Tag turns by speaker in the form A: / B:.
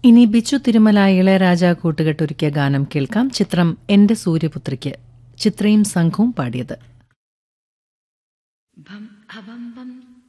A: ഇനി ബിച്ചു തിരുമല ഇളയരാജ കൂട്ടുകെട്ടൊരുക്കിയ ഗാനം കേൾക്കാം. ചിത്രം എന്റെ സൂര്യപുത്രിക്ക്. ചിത്രയും സംഘവും പാടിയത്.
B: ഭം അഭം ഭം